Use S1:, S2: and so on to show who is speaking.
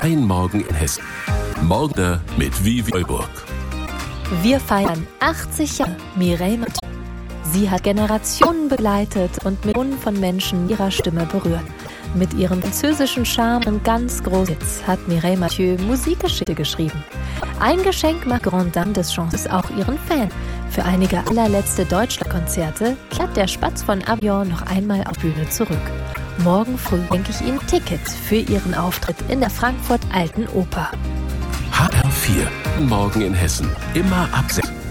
S1: Ein Morgen in Hessen. Morgen mit Vivi Neuburg.
S2: Wir feiern 80 Jahre Mireille Mathieu. Sie hat Generationen begleitet und Millionen von Menschen ihrer Stimme berührt. Mit ihrem französischen Charme und ganz großen Hits hat Mireille Mathieu Musikgeschichte geschrieben. Ein Geschenk macht Grande Dame des Chansons auch ihren Fan. Für einige allerletzte Deutschlandkonzerte kehrt der Spatz von Avignon noch einmal auf Bühne zurück. Morgen früh schenke ich Ihnen Tickets für Ihren Auftritt in der Frankfurt Alten Oper.
S1: HR4. Morgen in Hessen. Immer ab 6.